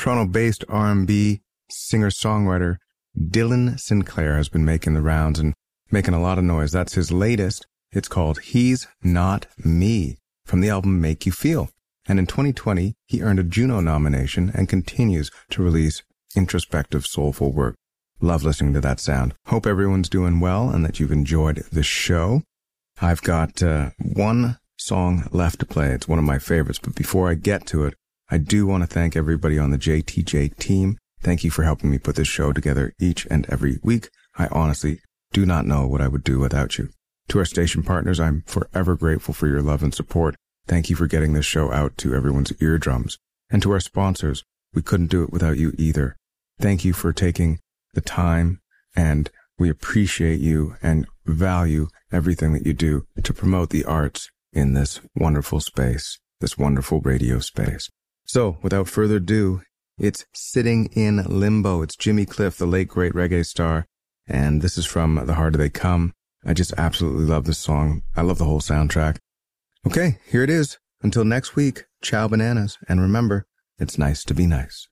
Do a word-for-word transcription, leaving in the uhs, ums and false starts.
Toronto-based R and B singer-songwriter Dylan Sinclair has been making the rounds and making a lot of noise. That's his latest. It's called He's Not Me, from the album Make You Feel. And in twenty twenty, he earned a Juno nomination and continues to release introspective, soulful work. Love listening to that sound. Hope everyone's doing well and that you've enjoyed the show. I've got uh, one song left to play. It's one of my favorites. But before I get to it, I do want to thank everybody on the J T J team. Thank you for helping me put this show together each and every week. I honestly do not know what I would do without you. To our station partners, I'm forever grateful for your love and support. Thank you for getting this show out to everyone's eardrums. And to our sponsors, we couldn't do it without you either. Thank you for taking the time, and we appreciate you and value everything that you do to promote the arts in this wonderful space, this wonderful radio space. So, without further ado, it's Sitting in Limbo. It's Jimmy Cliff, the late great reggae star, and this is from The Harder They Come. I just absolutely love this song. I love the whole soundtrack. Okay, here it is. Until next week, ciao bananas, and remember, it's nice to be nice.